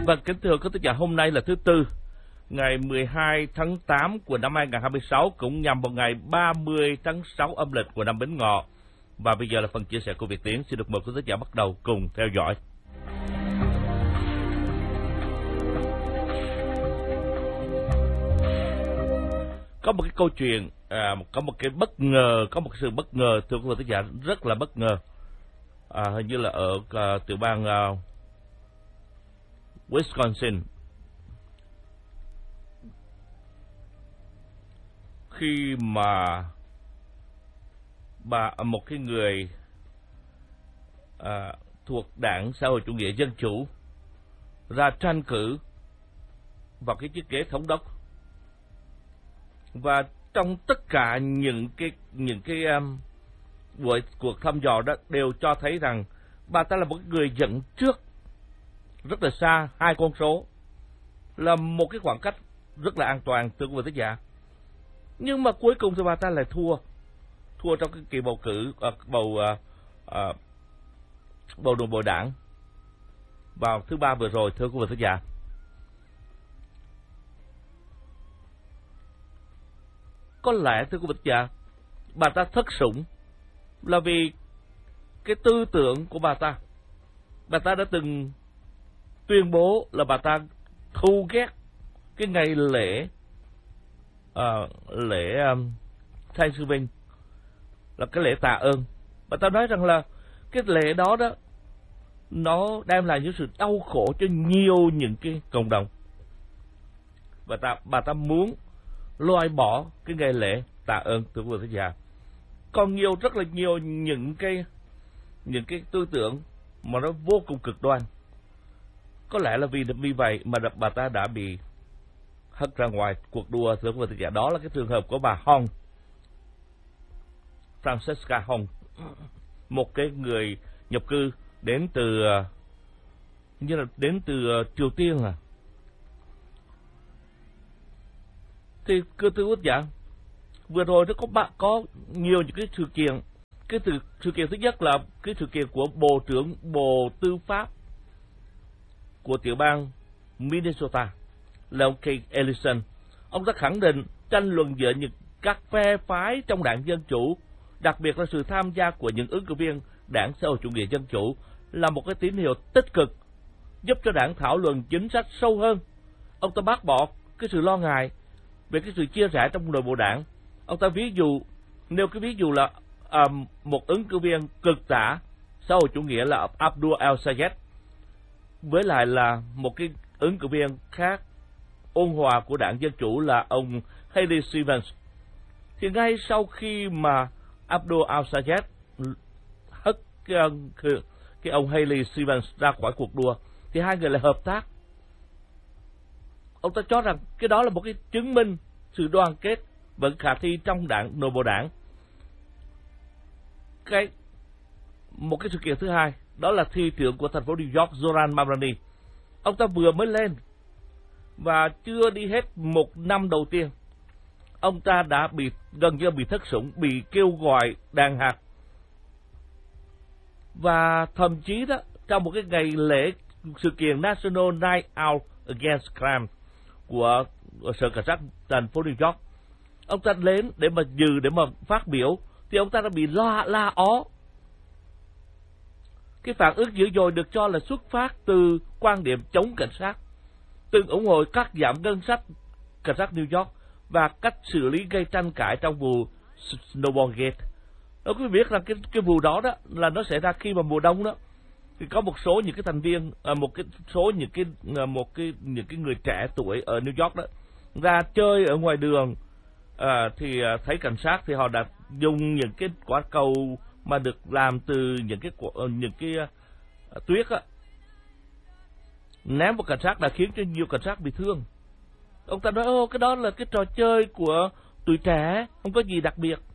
Vâng, kính thưa quý thính giả, hôm nay là thứ Tư, ngày 12 tháng 8 của năm 2026, cũng nhằm vào ngày 30 tháng 6 âm lịch của năm Bính Ngọ. Và bây giờ là phần chia sẻ của Việt Tiến. Xin được mời quý thính giả bắt đầu cùng theo dõi. Có một cái câu chuyện, có một cái bất ngờ, có một sự bất ngờ, thưa quý thính giả, rất là bất ngờ. Hình như là ở tiểu bang Wisconsin, khi mà một cái người thuộc Đảng Xã hội Chủ nghĩa Dân Chủ ra tranh cử vào cái chiếc ghế thống đốc, và trong tất cả những cái buổi cuộc thăm dò đó đều cho thấy rằng bà ta là một người dẫn trước rất là xa 2 con số, là một cái khoảng cách rất là an toàn, thưa quý vị thính giả. Nhưng mà cuối cùng thì bà ta lại thua trong cái kỳ bầu cử bầu nội bộ đảng vào thứ Ba vừa rồi, thưa quý vị thính giả. Có lẽ, thưa quý vị thính giả, bà ta thất sủng là vì cái tư tưởng của bà ta đã từng tuyên bố là bà ta thù ghét cái ngày lễ Thanksgiving, là cái lễ tạ ơn. Bà ta nói rằng là cái lễ đó nó đem lại những sự đau khổ cho nhiều những cái cộng đồng. Bà ta muốn loại bỏ cái ngày lễ tạ ơn, thưa quý vị thính giả. Còn rất là nhiều những cái tư tưởng mà nó vô cùng cực đoan. Có lẽ là vì vậy mà bà ta đã bị hất ra ngoài cuộc đua, thưa quý vị thính giả. Đó là cái trường hợp của bà Hong, Francesca Hong, một cái người nhập cư đến từ Triều Tiên. Thì thưa quý vị thính giả, vừa rồi nó có nhiều những cái sự kiện. Sự kiện thứ nhất là cái sự kiện của Bộ trưởng Bộ Tư pháp của tiểu bang Minnesota là ông Keith Ellison. Ông ta khẳng định tranh luận giữa các phe phái trong đảng Dân Chủ, đặc biệt là sự tham gia của những ứng cử viên đảng Xã hội Chủ nghĩa Dân Chủ, là một cái tín hiệu tích cực giúp cho đảng thảo luận chính sách sâu hơn. Ông ta bác bỏ cái sự lo ngại về cái sự chia rẽ trong nội bộ đảng. Ông ta nêu cái ví dụ là một ứng cử viên cực tả Xã hội Chủ nghĩa là Abdul El-Sayed với lại là một cái ứng cử viên khác ôn hòa của đảng Dân Chủ là ông Haley Stevens. Thì ngay sau khi mà Abdul El-Sayed hất cái ông Haley Stevens ra khỏi cuộc đua, thì hai người lại hợp tác. Ông ta cho rằng cái đó là một cái chứng minh sự đoàn kết vẫn khả thi trong nội bộ đảng. Một cái sự kiện thứ hai, đó là thị trưởng của thành phố New York Zoran Mamdani. Ông ta vừa mới lên và chưa đi hết 1 năm đầu tiên, ông ta đã gần như bị thất sủng, bị kêu gọi đàn hạt. Và thậm chí đó, trong một cái ngày lễ sự kiện National Night Out Against Crime của sở cảnh sát thành phố New York, ông ta đến để mà phát biểu, thì ông ta đã bị la ó. Cái phản ứng dữ dội được cho là xuất phát từ quan điểm chống cảnh sát, từng ủng hộ cắt giảm ngân sách cảnh sát New York và cách xử lý gây tranh cãi trong vụ Snowball Gate. Quý vị biết rằng cái vụ đó là nó xảy ra khi mà mùa đông đó, thì có một số những cái thành viên, những cái người trẻ tuổi ở New York đó ra chơi ở ngoài đường, thì thấy cảnh sát thì họ đã dùng những cái quả cầu mà được làm từ những cái tuyết ném vào cảnh sát, đã khiến cho nhiều cảnh sát bị thương. Ông ta nói cái đó là cái trò chơi của tuổi trẻ, không có gì đặc biệt.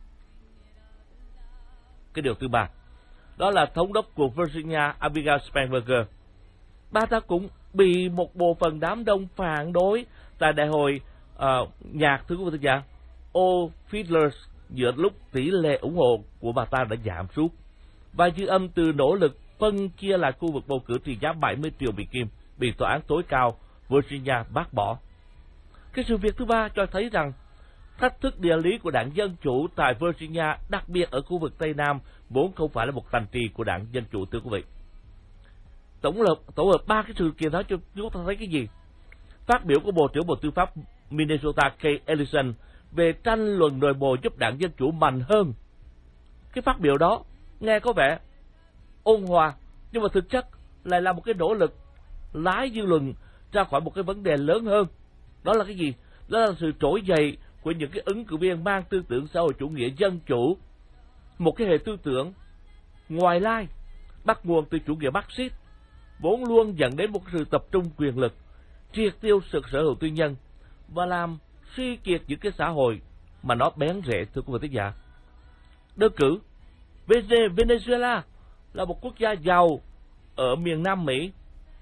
Cái điều thứ ba, đó là thống đốc của Virginia Abigail Spanberger. Bà ta cũng bị một bộ phận đám đông phản đối tại đại hội nhạc, thưa quý vị thính giả, All Fiddlers, giữa lúc tỷ lệ ủng hộ của bà ta đã giảm sút và dư âm từ nỗ lực phân chia lại khu vực bầu cử trị giá 70 triệu Mỹ Kim bị tòa án tối cao Virginia bác bỏ. Cái sự việc thứ ba cho thấy rằng thách thức địa lý của đảng Dân Chủ tại Virginia, đặc biệt ở khu vực Tây Nam, vốn không phải là một thành trì của đảng Dân Chủ, thưa quý vị. Tổng hợp ba cái sự kiện đó cho chúng ta thấy cái gì? Phát biểu của Bộ trưởng Bộ Tư pháp Minnesota Keith Ellison về tranh luận nội bộ giúp đảng Dân Chủ mạnh hơn. Cái phát biểu đó nghe có vẻ ôn hòa, nhưng mà thực chất lại là một cái nỗ lực lái dư luận ra khỏi một cái vấn đề lớn hơn. Đó là cái gì? Đó là sự trỗi dậy của những cái ứng cử viên mang tư tưởng xã hội chủ nghĩa dân chủ, một cái hệ tư tưởng ngoại lai bắt nguồn từ chủ nghĩa Marxist, vốn luôn dẫn đến một sự tập trung quyền lực, triệt tiêu sự sở hữu tư nhân và làm suy kiệt những cái xã hội mà nó bén rễ, thưa quý vị thính giả. Đơn cử, Venezuela là một quốc gia giàu ở miền Nam Mỹ,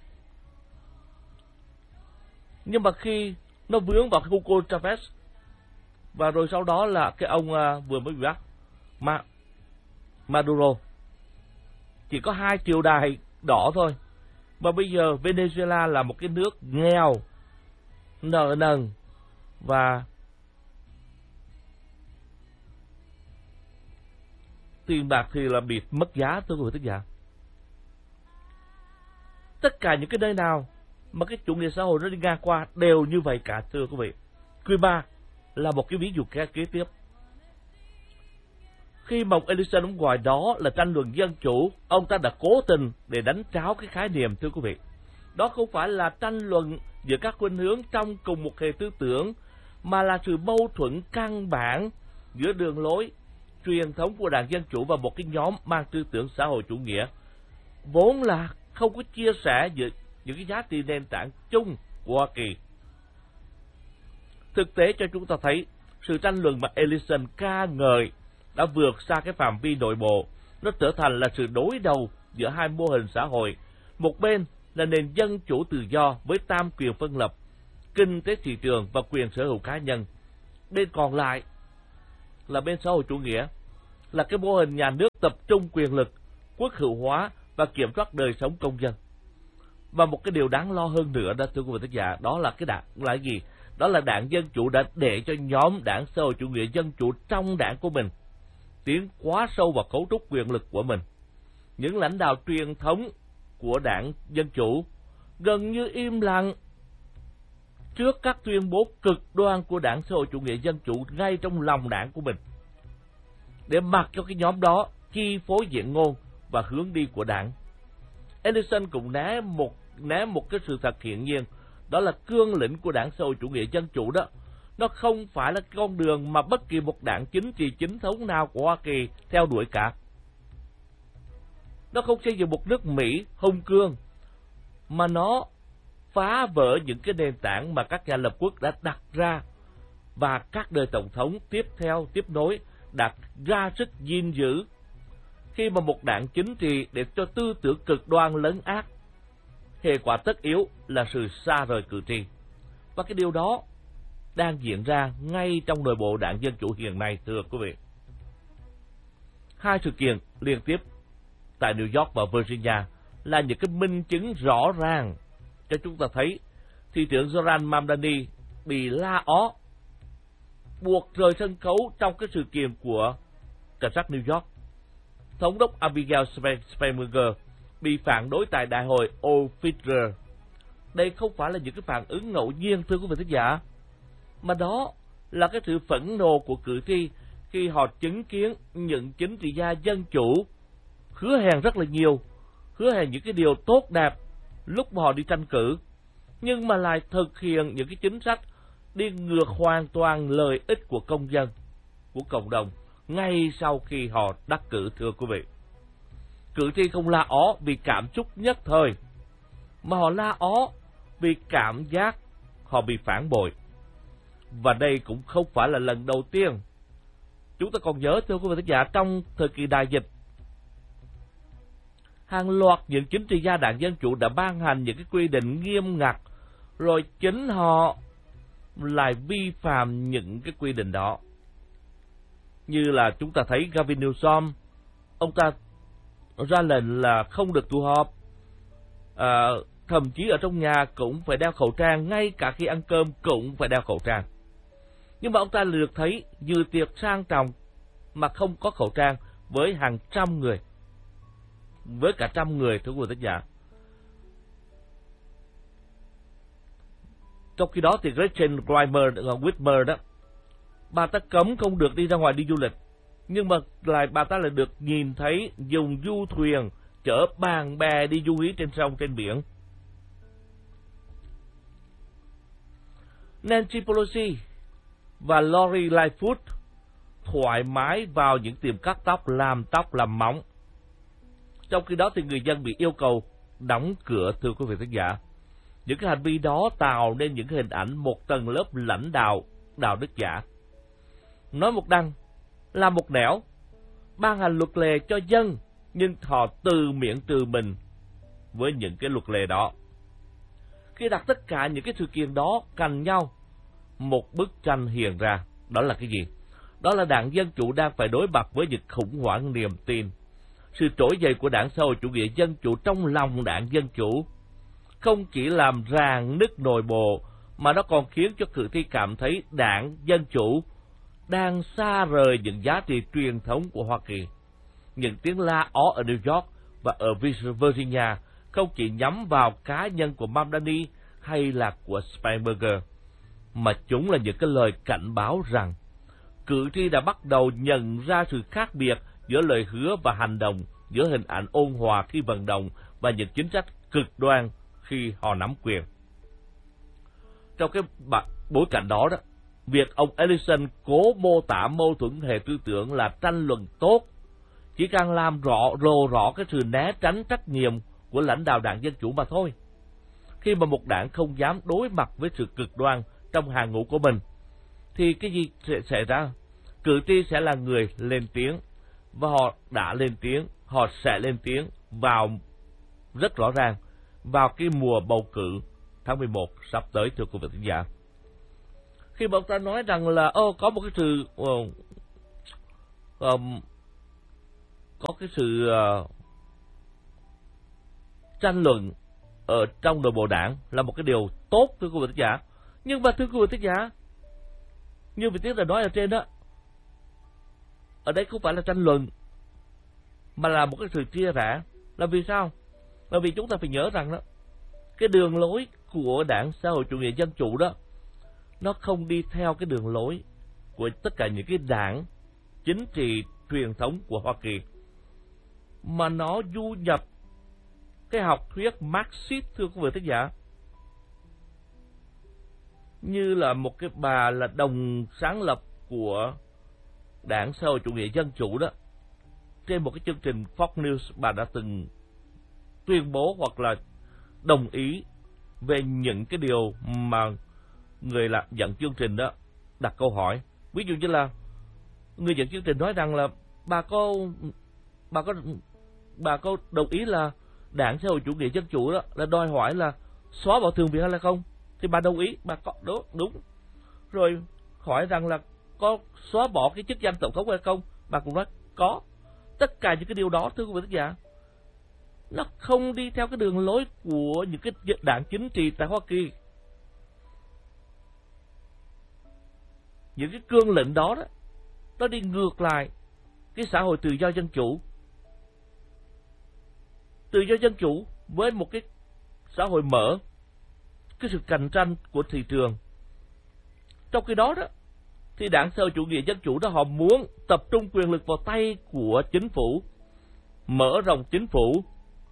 nhưng mà khi nó vướng vào Hugo Chavez và rồi sau đó là cái ông vừa mới bị bắt Maduro, chỉ có 2 triều đại đỏ thôi, và bây giờ Venezuela là một cái nước nghèo, nợ nần và tiền bạc thì là bị mất giá, thưa quý vị thính giả. Tất cả những cái nơi nào mà cái chủ nghĩa xã hội nó đi ngang qua đều như vậy cả, thưa quý vị. Cuba là một cái ví dụ kế tiếp. Khi mà ông Ellison ông gọi đó là tranh luận dân chủ, ông ta đã cố tình để đánh tráo cái khái niệm, thưa quý vị. Đó không phải là tranh luận giữa các khuynh hướng trong cùng một hệ tư tưởng, mà là sự mâu thuẫn căn bản giữa đường lối truyền thống của đảng Dân Chủ và một cái nhóm mang tư tưởng xã hội chủ nghĩa, vốn là không có chia sẻ giữa những cái giá trị nền tảng chung của Hoa Kỳ. Thực tế cho chúng ta thấy, sự tranh luận mà Ellison ca ngợi đã vượt xa cái phạm vi nội bộ, nó trở thành là sự đối đầu giữa hai mô hình xã hội. Một bên là nền dân chủ tự do với tam quyền phân lập, kinh tế thị trường và quyền sở hữu cá nhân. Bên còn lại là bên xã hội chủ nghĩa, là cái mô hình nhà nước tập trung quyền lực, quốc hữu hóa và kiểm soát đời sống công dân. Và một cái điều đáng lo hơn nữa đó, thưa quý vị thính giả, đó là cái đảng là gì? Đó là đảng Dân Chủ đã để cho nhóm đảng xã hội chủ nghĩa dân chủ trong đảng của mình tiến quá sâu vào cấu trúc quyền lực của mình. Những lãnh đạo truyền thống của đảng Dân Chủ gần như im lặng trước các tuyên bố cực đoan của đảng xã hội chủ nghĩa dân chủ ngay trong lòng đảng của mình, để mặc cho cái nhóm đó chi phối diện ngôn và hướng đi của đảng. Ellison cũng né một cái sự thật hiển nhiên, đó là cương lĩnh của đảng xã hội chủ nghĩa dân chủ đó, nó không phải là con đường mà bất kỳ một đảng chính trị chính thống nào của Hoa Kỳ theo đuổi cả. Nó không xây dựng một nước Mỹ hùng cương, mà nó phá vỡ những cái nền tảng mà các nhà lập quốc đã đặt ra và các đời tổng thống tiếp nối đặt ra sức gìn giữ. Khi mà một đảng chính trị để cho tư tưởng cực đoan lấn át, hệ quả tất yếu là sự xa rời cử tri. Và cái điều đó đang diễn ra ngay trong nội bộ đảng Dân Chủ hiện nay, thưa quý vị. 2 sự kiện liên tiếp tại New York và Virginia là những cái minh chứng rõ ràng cho chúng ta thấy thị trưởng Zoran Mamdani bị la ó, buộc rời sân khấu trong cái sự kiện của cảnh sát New York. Thống đốc Abigail Spanberger bị phản đối tại đại hội O'Feather. Đây không phải là những cái phản ứng ngẫu nhiên, thưa quý vị thính giả, mà đó là cái sự phẫn nộ của cử tri khi họ chứng kiến những chính trị gia dân chủ hứa hẹn rất là nhiều, hứa hẹn những cái điều tốt đẹp lúc mà họ đi tranh cử, nhưng mà lại thực hiện những cái chính sách đi ngược hoàn toàn lợi ích của công dân, của cộng đồng ngay sau khi họ đắc cử, thưa quý vị. Cử tri không la ó vì cảm xúc nhất thời, mà họ la ó vì cảm giác họ bị phản bội. Và đây cũng không phải là lần đầu tiên. Chúng ta còn nhớ, thưa quý vị thính giả, trong thời kỳ đại dịch, hàng loạt những chính trị gia đảng Dân Chủ đã ban hành những cái quy định nghiêm ngặt, rồi chính họ lại vi phạm những cái quy định đó. Như là chúng ta thấy Gavin Newsom, ông ta ra lệnh là không được tụ họp, thậm chí ở trong nhà cũng phải đeo khẩu trang, ngay cả khi ăn cơm cũng phải đeo khẩu trang. Nhưng mà ông ta được thấy dự tiệc sang trọng mà không có khẩu trang với hàng trăm người, với cả trăm người, thưa quý vị thính giả. Trong khi đó thì Gretchen Whitmer đó, bà ta cấm không được đi ra ngoài đi du lịch, nhưng mà bà ta lại được nhìn thấy dùng du thuyền chở bạn bè đi du hí trên sông, trên biển. Nancy Pelosi và Lori Lightfoot thoải mái vào những tiệm cắt tóc, làm móng. Trong khi đó thì người dân bị yêu cầu đóng cửa, thưa quý vị khán giả. Những cái hành vi đó tạo nên những hình ảnh một tầng lớp lãnh đạo đạo đức giả. Nói một đằng, làm một nẻo, ban hành luật lệ cho dân, nhưng họ từ miệng từ mình với những cái luật lệ đó. Khi đặt tất cả những cái sự kiện đó cạnh nhau, một bức tranh hiện ra. Đó là cái gì? Đó là đảng Dân Chủ đang phải đối mặt với những khủng hoảng niềm tin. Sự trỗi dậy của đảng xã hội chủ nghĩa dân chủ trong lòng đảng Dân Chủ không chỉ làm rạn nứt nội bộ, mà nó còn khiến cho cử tri cảm thấy đảng Dân Chủ đang xa rời những giá trị truyền thống của Hoa Kỳ. Những tiếng la ó ở New York và ở Virginia không chỉ nhắm vào cá nhân của Mamdani hay là của Spanberger, mà chúng là những cái lời cảnh báo rằng cử tri đã bắt đầu nhận ra sự khác biệt giữa lời hứa và hành động, giữa hình ảnh ôn hòa khi vận động và những chính sách cực đoan khi họ nắm quyền. Trong cái bối cảnh đó, việc ông Ellison cố mô tả mâu thuẫn hệ tư tưởng là tranh luận tốt chỉ càng làm lộ rõ cái sự né tránh trách nhiệm của lãnh đạo đảng Dân Chủ mà thôi. Khi mà một đảng không dám đối mặt với sự cực đoan trong hàng ngũ của mình, thì cái gì sẽ xảy ra? Cử tri sẽ là người lên tiếng, và họ đã lên tiếng, họ sẽ lên tiếng vào rất rõ ràng vào cái mùa bầu cử tháng 11 sắp tới, thưa quý vị khán giả. Khi mà ông ta nói rằng là có một cái sự tranh luận ở trong nội bộ đảng là một cái điều tốt, thưa quý vị khán giả. Nhưng mà thưa quý vị khán giả, như vị Tiến đã nói ở trên đó, ở đây không phải là tranh luận, mà là một cái sự chia rẽ. Là vì sao? Là vì chúng ta phải nhớ rằng đó, cái đường lối của đảng xã hội chủ nghĩa dân chủ đó, nó không đi theo cái đường lối của tất cả những cái đảng chính trị truyền thống của Hoa Kỳ, mà nó du nhập cái học thuyết Marxist, thưa quý vị khán giả. Như là một cái bà là đồng sáng lập của đảng xã hội chủ nghĩa dân chủ đó, trên một cái chương trình Fox News, bà đã từng tuyên bố hoặc là đồng ý về những cái điều mà người làm dẫn chương trình đó đặt câu hỏi. Ví dụ như là người dẫn chương trình nói rằng là bà có đồng ý là đảng xã hội chủ nghĩa dân chủ đó là đòi hỏi là xóa bỏ Thượng viện hay là không? Thì bà đồng ý, bà có đúng. Rồi hỏi rằng là có xóa bỏ cái chức danh tổng thống hay không? Bà cũng nói có. Tất cả những cái điều đó, thưa quý vị khán giả, nó không đi theo cái đường lối của những cái đảng chính trị tại Hoa Kỳ. Những cái cương lĩnh đó nó đi ngược lại cái xã hội tự do dân chủ. Tự do dân chủ với một cái xã hội mở, cái sự cạnh tranh của thị trường. Trong khi đó thì đảng xã hội chủ nghĩa dân chủ đó, họ muốn tập trung quyền lực vào tay của chính phủ, mở rộng chính phủ.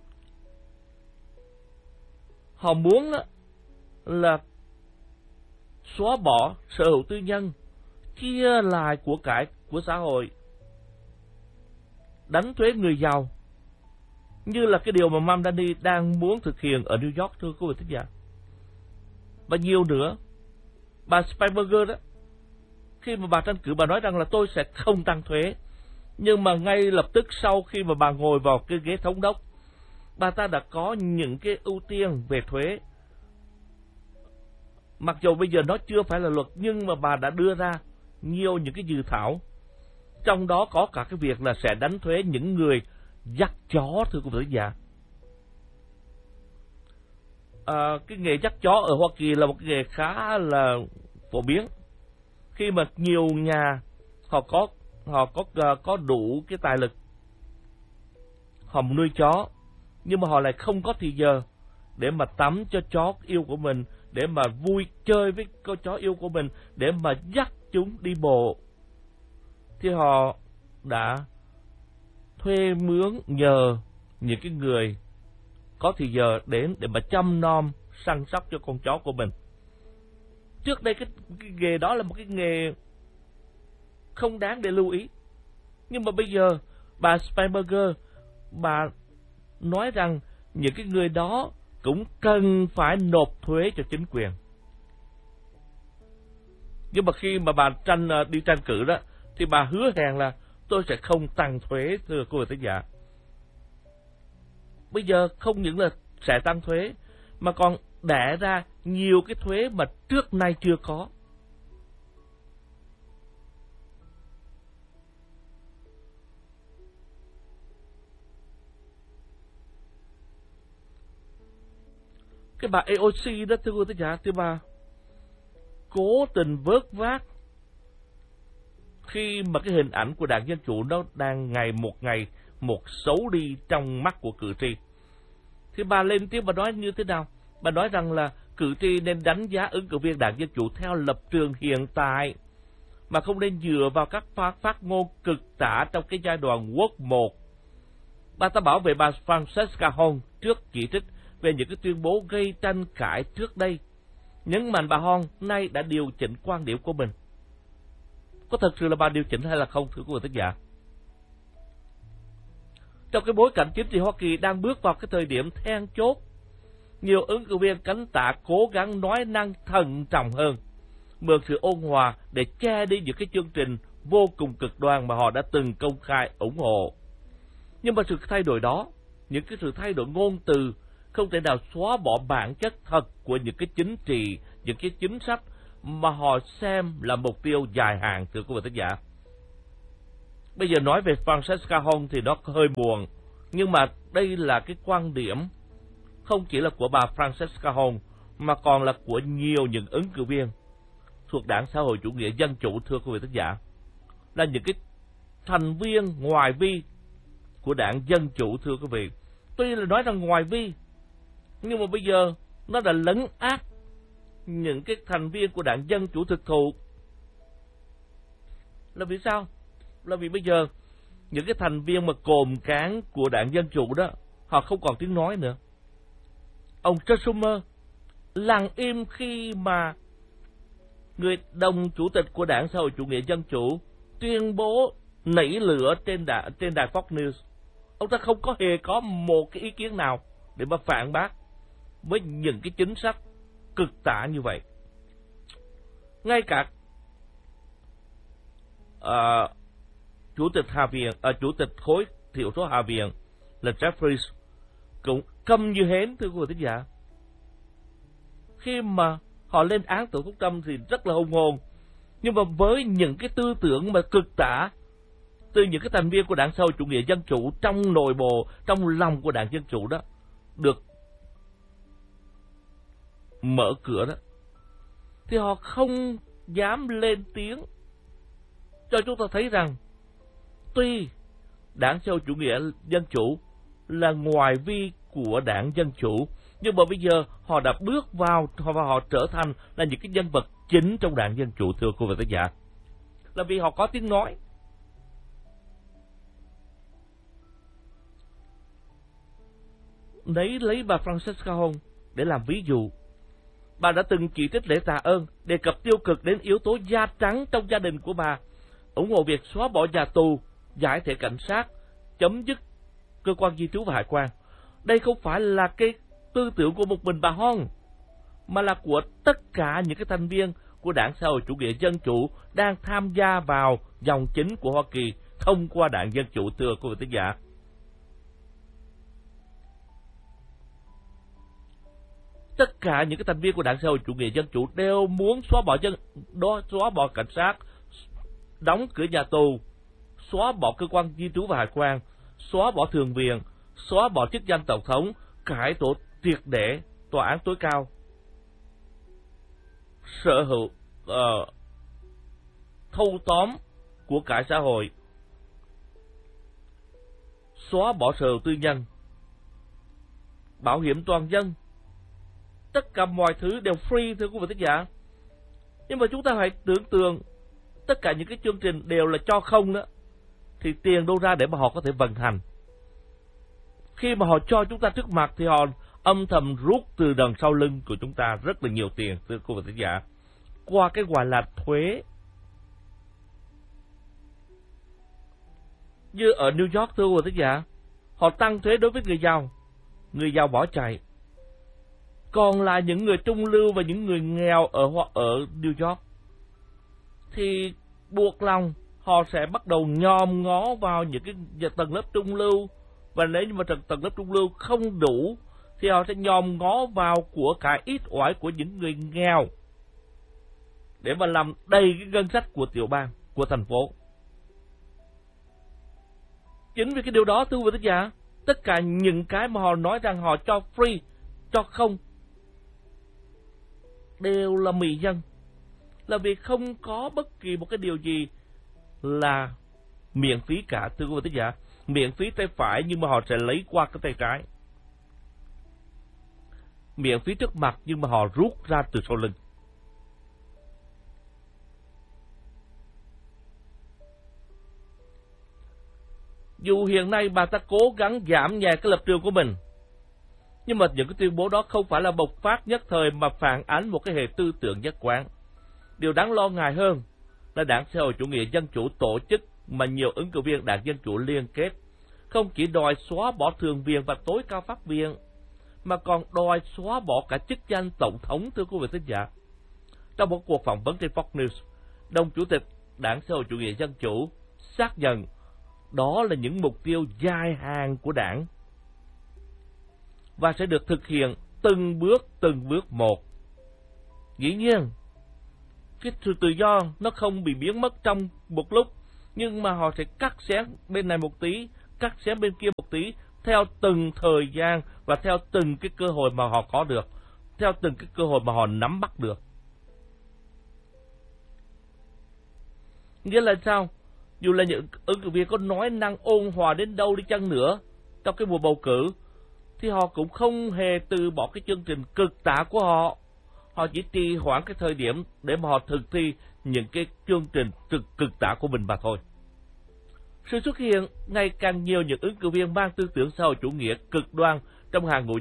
Họ muốn là xóa bỏ sở hữu tư nhân, chia lại của cải của xã hội, đánh thuế người giàu, như là cái điều mà Mamdani đang muốn thực hiện ở New York, thưa quý vị khán giả. Và nhiều nữa, bà Spanberger đó, khi mà bà tranh cử, bà nói rằng là tôi sẽ không tăng thuế. Nhưng mà ngay lập tức sau khi mà bà ngồi vào cái ghế thống đốc, bà ta đã có những cái ưu tiên về thuế. Mặc dù bây giờ nó chưa phải là luật, nhưng mà bà đã đưa ra nhiều những cái dự thảo. Trong đó có cả cái việc là sẽ đánh thuế những người dắt chó, thưa quý vị khán giả. cái nghề dắt chó ở Hoa Kỳ là một cái nghề khá là phổ biến. Khi mà nhiều nhà họ có đủ cái tài lực, họ nuôi chó, nhưng mà họ lại không có thì giờ để mà tắm cho chó yêu của mình, để mà vui chơi với con chó yêu của mình, để mà dắt chúng đi bộ, thì họ đã thuê mướn nhờ những cái người có thì giờ đến để mà chăm nom săn sóc cho con chó của mình. Trước đây cái nghề đó là một cái nghề không đáng để lưu ý, nhưng mà bây giờ bà Steinberger, bà nói rằng những cái người đó cũng cần phải nộp thuế cho chính quyền. Nhưng mà khi mà bà đi tranh cử đó, thì bà hứa hẹn là tôi sẽ không tăng thuế, thưa quý vị thính giả. Bây giờ không những là sẽ tăng thuế, mà còn đẻ ra nhiều cái thuế mà trước nay chưa có. Cái bà AOC đó, thưa quý vị thính giả, thì bà cố tình vớt vát khi mà cái hình ảnh của Đảng Dân Chủ nó đang ngày một xấu đi trong mắt của cử tri. Thì bà lên tiếng bà nói như thế nào? Bà nói rằng là cử tri nên đánh giá ứng cử viên Đảng Dân Chủ theo lập trường hiện tại, mà không nên dựa vào các phát ngôn cực tả trong cái giai đoạn Quốc 1. Bà ta bảo vệ bà Francesca Hong trước chỉ trích về những cái tuyên bố gây tranh cãi trước đây, nhấn mạnh bà Hong nay đã điều chỉnh quan điểm của mình. Có thật sự là bà điều chỉnh hay là không, thưa quý vị thính giả? Trong cái bối cảnh chính trị Hoa Kỳ đang bước vào cái thời điểm then chốt, nhiều ứng cử viên cánh tả cố gắng nói năng thận trọng hơn, mượn sự ôn hòa để che đi những cái chương trình vô cùng cực đoan mà họ đã từng công khai ủng hộ. Nhưng mà sự thay đổi đó, những cái sự thay đổi ngôn từ không thể nào xóa bỏ bản chất thật của những cái chính trị, những cái chính sách mà họ xem là mục tiêu dài hạn, thưa quý vị thính giả. Bây giờ nói về Francesca Hong thì nó hơi buồn, nhưng mà đây là cái quan điểm không chỉ là của bà Francesca Hong, mà còn là của nhiều những ứng cử viên thuộc Đảng Xã hội Chủ nghĩa Dân Chủ, thưa quý vị thính giả. Là những cái thành viên ngoài vi của Đảng Dân Chủ, thưa quý vị. Tuy là nói rằng ngoài vi, nhưng mà bây giờ nó đã lấn át những cái thành viên của Đảng Dân Chủ thực thụ. Là vì sao? Là vì bây giờ những cái thành viên mà cồn cán của Đảng Dân Chủ đó, họ không còn tiếng nói nữa. Ông Chuck Schumer lặng im khi mà người đồng chủ tịch của Đảng Xã hội Chủ nghĩa Dân Chủ tuyên bố nảy lửa trên đài Fox News. Ông ta không có hề có một cái ý kiến nào để mà phản bác với những cái chính sách cực tả như vậy. Ngay cả chủ tịch khối thiểu số Hạ viện là Jeffries cũng câm như hến, thưa quý vị thính giả. Khi mà họ lên án Tổng thống Trump thì rất là hùng hồn, nhưng mà với những cái tư tưởng mà cực tả từ những cái thành viên của Đảng Xã hội Chủ nghĩa Dân Chủ trong nội bộ, trong lòng của Đảng Dân Chủ đó được mở cửa đó, thì họ không dám lên tiếng, cho chúng ta thấy rằng tuy Đảng Xã hội Chủ nghĩa Dân Chủ là ngoài vi của Đảng Dân Chủ, nhưng mà bây giờ họ đã bước vào và họ trở thành là những cái nhân vật chính trong Đảng Dân Chủ, thưa quý vị thính giả. Là vì họ có tiếng nói. Lấy bà Francesca Hong để làm ví dụ. Bà đã từng chỉ trích lễ tạ ơn, đề cập tiêu cực đến yếu tố da trắng trong gia đình của bà, ủng hộ việc xóa bỏ nhà tù, giải thể cảnh sát, chấm dứt cơ quan di trú và hải quan. Đây không phải là cái tư tưởng của một mình bà Hong, mà là của tất cả những cái thành viên của Đảng Xã hội Chủ nghĩa Dân Chủ đang tham gia vào dòng chính của Hoa Kỳ thông qua Đảng Dân Chủ, thưa quý vị thính giả. Tất cả những cái thành viên của Đảng Xã hội Chủ nghĩa Dân Chủ đều muốn xóa bỏ cảnh sát, đóng cửa nhà tù, xóa bỏ cơ quan di trú và hải quan, xóa bỏ thượng viện, xóa bỏ chức danh tổng thống, cải tổ triệt để tòa án tối cao sở hữu thâu tóm của cải xã hội, xóa bỏ sở hữu tư nhân, bảo hiểm toàn dân, tất cả mọi thứ đều free, thưa quý vị thính giả. Nhưng mà chúng ta hãy tưởng tượng tất cả những cái chương trình đều là cho không đó, thì tiền đâu ra để mà họ có thể vận hành. Khi mà họ cho chúng ta trước mặt thì họ âm thầm rút từ đằng sau lưng của chúng ta rất là nhiều tiền, thưa quý vị thính giả, qua cái gọi là thuế. Như ở New York, thưa quý vị thính giả, họ tăng thuế đối với người giàu bỏ chạy. Còn là những người trung lưu và những người nghèo ở New York thì buộc lòng họ sẽ bắt đầu nhòm ngó vào những cái tầng lớp trung lưu, và nếu như mà tầng lớp trung lưu không đủ thì họ sẽ nhòm ngó vào của cải ít ỏi của những người nghèo để mà làm đầy cái ngân sách của tiểu bang, của thành phố. Chính vì cái điều đó, thưa quý vị thính giả, tất cả những cái mà họ nói rằng họ cho free, cho không, đều là mị dân. Là vì không có bất kỳ một cái điều gì là miễn phí cả, thưa quý vị thính giả. Miễn phí tay phải nhưng mà họ sẽ lấy qua cái tay trái. Miễn phí trước mặt nhưng mà họ rút ra từ sau lưng. Dù hiện nay bà ta cố gắng giảm nhẹ cái lập trường của mình, nhưng mà những cái tuyên bố đó không phải là bộc phát nhất thời mà phản ánh một cái hệ tư tưởng nhất quán. Điều đáng lo ngại hơn là Đảng Xã hội Chủ nghĩa Dân Chủ tổ chức mà nhiều ứng cử viên Đảng Dân Chủ liên kết không chỉ đòi xóa bỏ Thượng viện và tối cao pháp viện, mà còn đòi xóa bỏ cả chức danh tổng thống, thưa quý vị thính giả. Trong một cuộc phỏng vấn trên Fox News, đồng chủ tịch Đảng Xã hội Chủ nghĩa Dân Chủ xác nhận đó là những mục tiêu dài hạn của đảng và sẽ được thực hiện từng bước một. Dĩ nhiên, cái sự tự do nó không bị biến mất trong một lúc, nhưng mà họ sẽ cắt xén bên này một tí, cắt xén bên kia một tí, theo từng thời gian và theo từng cái cơ hội mà họ có được, theo từng cái cơ hội mà họ nắm bắt được. Nghĩa là sao? Dù là những ứng cử viên có nói năng ôn hòa đến đâu đi chăng nữa trong cái mùa bầu cử, thì họ cũng không hề từ bỏ cái chương trình cực tả của họ. Họ chỉ trì hoãn cái thời điểm để mà họ thực thi những cái chương trình cực tả của mình mà thôi. Sự xuất hiện ngày càng nhiều những ứng cử viên mang tư tưởng xã hội chủ nghĩa cực đoan trong hàng ngũ